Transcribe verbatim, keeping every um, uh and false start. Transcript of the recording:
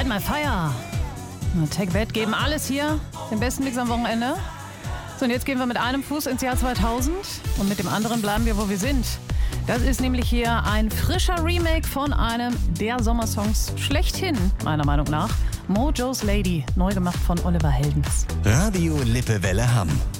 My Fire. Take That geben alles hier, den besten Mix am Wochenende. So, und jetzt gehen wir mit einem Fuß ins Jahr zweitausend und mit dem anderen bleiben wir, wo wir sind. Das ist nämlich hier ein frischer Remake von einem der Sommersongs schlechthin, meiner Meinung nach. Mojo's Lady, neu gemacht von Oliver Heldens. Radio Lippewelle Hamm.